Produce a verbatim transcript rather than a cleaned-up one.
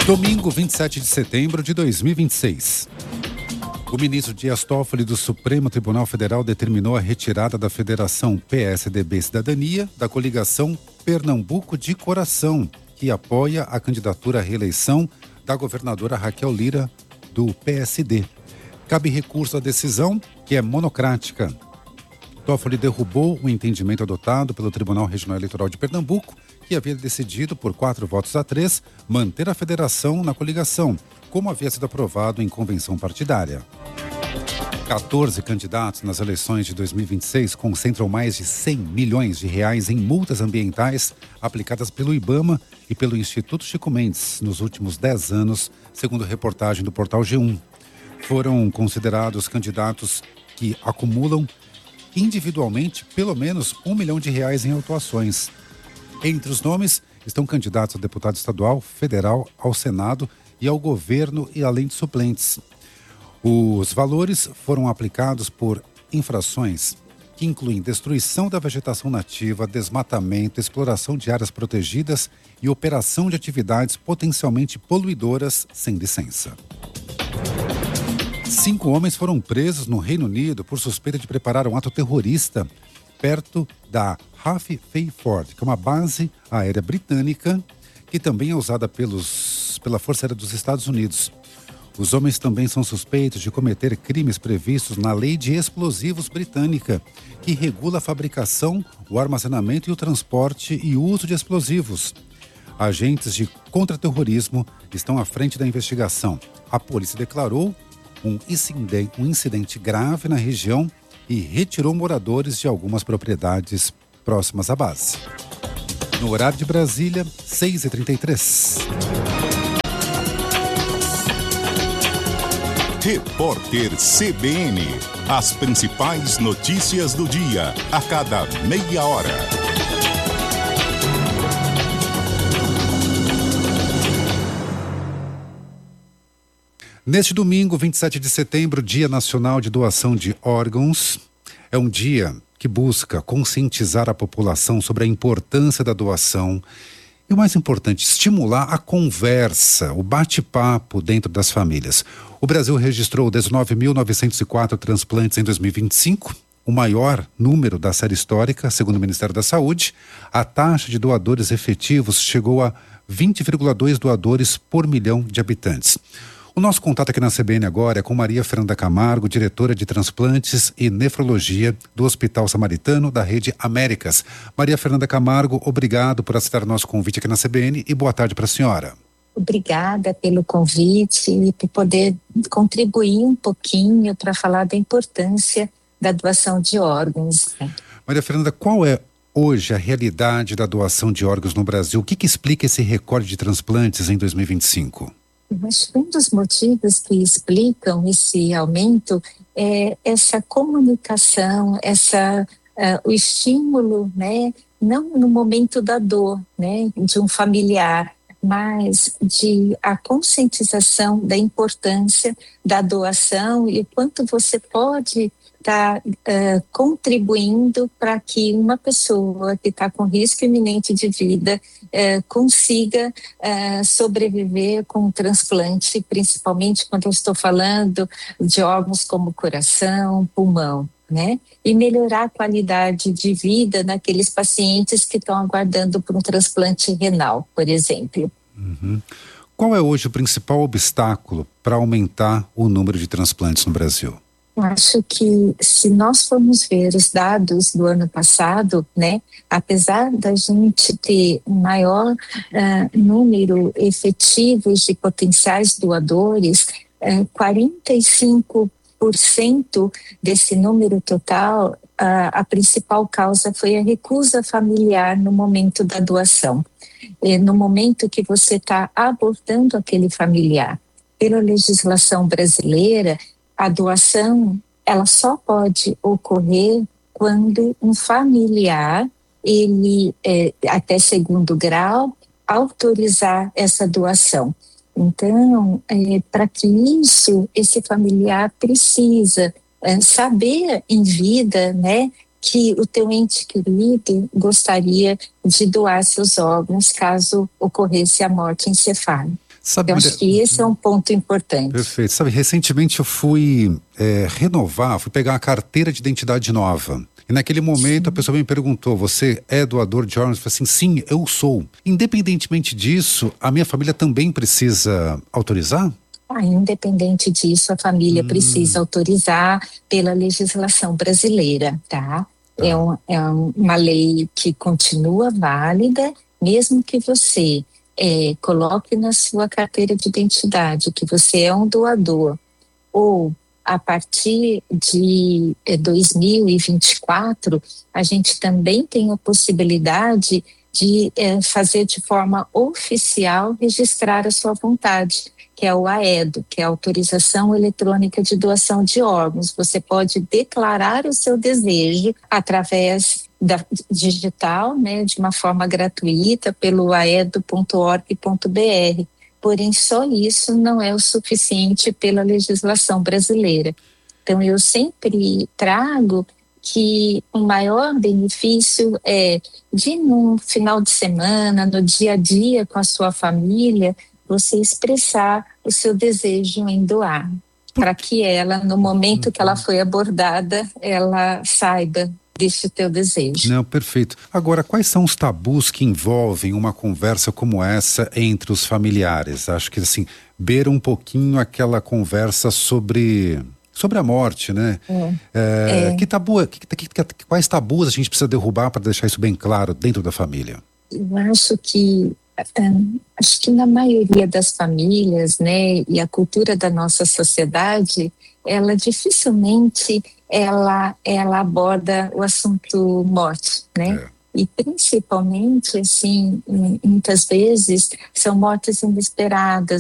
Domingo, vinte e sete de setembro de dois mil e vinte e seis. O ministro Dias Toffoli do Supremo Tribunal Federal determinou a retirada da Federação P S D B Cidadania da coligação Pernambuco de Coração, que apoia a candidatura à reeleição da governadora Raquel Lira, do P S D. Cabe recurso à decisão, que é monocrática. Toffoli derrubou o entendimento adotado pelo Tribunal Regional Eleitoral de Pernambuco, que havia decidido, por quatro votos a três, manter a federação na coligação, como havia sido aprovado em convenção partidária. quatorze candidatos nas eleições de dois mil e vinte e seis concentram mais de cem milhões de reais em multas ambientais aplicadas pelo IBAMA e pelo Instituto Chico Mendes nos últimos dez anos, segundo reportagem do Portal G um. Foram considerados candidatos que acumulam individualmente pelo menos um milhão de reais em autuações. Entre os nomes estão candidatos a deputado estadual, federal, ao Senado e ao governo, e além de suplentes. Os valores foram aplicados por infrações que incluem destruição da vegetação nativa, desmatamento, exploração de áreas protegidas e operação de atividades potencialmente poluidoras sem licença. Cinco homens foram presos no Reino Unido por suspeita de preparar um ato terrorista perto da Rough Fairford, que é uma base aérea britânica que também é usada pelos, pela Força Aérea dos Estados Unidos. Os homens também são suspeitos de cometer crimes previstos na Lei de Explosivos britânica, que regula a fabricação, o armazenamento e o transporte e uso de explosivos. Agentes de contra-terrorismo estão à frente da investigação. A polícia declarou um incidente, um incidente grave na região e retirou moradores de algumas propriedades próximas à base. No horário de Brasília, seis e trinta e três. Repórter C B N. As principais notícias do dia, a cada meia hora. Neste domingo, vinte e sete de setembro, Dia Nacional de Doação de Órgãos, é um dia que busca conscientizar a população sobre a importância da doação e, o mais importante, estimular a conversa, o bate-papo dentro das famílias. O Brasil registrou dezenove mil novecentos e quatro transplantes em dois mil e vinte e cinco, o maior número da série histórica, segundo o Ministério da Saúde. A taxa de doadores efetivos chegou a vinte vírgula dois doadores por milhão de habitantes. O nosso contato aqui na C B N agora é com Maria Fernanda Camargo, diretora de transplantes e nefrologia do Hospital Samaritano da Rede Américas. Maria Fernanda Camargo, obrigado por aceitar o nosso convite aqui na C B N e boa tarde para a senhora. Obrigada pelo convite e por poder contribuir um pouquinho para falar da importância da doação de órgãos. Maria Fernanda, qual é hoje a realidade da doação de órgãos no Brasil? O que, que explica esse recorde de transplantes em dois mil e vinte e cinco? Eu acho que um dos motivos que explicam esse aumento é essa comunicação, essa, uh, o estímulo, né, não no momento da dor, né, de um familiar, mas de a conscientização da importância da doação e o quanto você pode estar tá, uh, contribuindo para que uma pessoa que está com risco iminente de vida uh, consiga uh, sobreviver com um transplante, principalmente quando eu estou falando de órgãos como coração, pulmão, né? E melhorar a qualidade de vida naqueles pacientes que estão aguardando por um transplante renal, por exemplo. Uhum. Qual é hoje o principal obstáculo para aumentar o número de transplantes no Brasil? Eu acho que se nós formos ver os dados do ano passado, né, apesar da gente ter um maior uh, número efetivo de potenciais doadores, uh, quarenta e cinco por cento desse número total, uh, a principal causa foi a recusa familiar no momento da doação. E no momento que você está abordando aquele familiar. Pela legislação brasileira, a doação, ela só pode ocorrer quando um familiar, ele, é, até segundo grau, autorizar essa doação. Então, é, para que isso, esse familiar precisa é, saber em vida, né, que o teu ente querido gostaria de doar seus órgãos caso ocorresse a morte encefálica. Sabe, eu acho que esse é um ponto importante. Perfeito. Sabe, recentemente eu fui é, renovar, fui pegar uma carteira de identidade nova. E naquele momento sim. a pessoa me perguntou, você é doador de órgãos? Eu falei assim, sim, eu sou. Independentemente disso, a minha família também precisa autorizar? Ah, independente disso, a família hum. precisa autorizar pela legislação brasileira, tá? Ah. É, um, é uma lei que continua válida, mesmo que você é, coloque na sua carteira de identidade que você é um doador, ou a partir de é, dois mil e vinte e quatro, a gente também tem a possibilidade de é, fazer de forma oficial, registrar a sua vontade, que é o AEDO, que é a Autorização Eletrônica de Doação de Órgãos. Você pode declarar o seu desejo através da digital, né, de uma forma gratuita, pelo aedo ponto org ponto br. Porém, só isso não é o suficiente pela legislação brasileira. Então, eu sempre trago que o maior benefício é de, no final de semana, no dia a dia com a sua família, você expressar o seu desejo em doar, para que ela, no momento que ela foi abordada, ela saiba desse teu desejo. Não, perfeito. Agora, quais são os tabus que envolvem uma conversa como essa entre os familiares? Acho que, assim, beira um pouquinho aquela conversa sobre... sobre a morte, né? É. É, é. Que tabu, que, que, que, quais tabus a gente precisa derrubar para deixar isso bem claro dentro da família? Eu acho que um, acho que na maioria das famílias, né, e a cultura da nossa sociedade, ela dificilmente ela ela aborda o assunto morte, né? É. E principalmente, assim, muitas vezes são mortes inesperadas.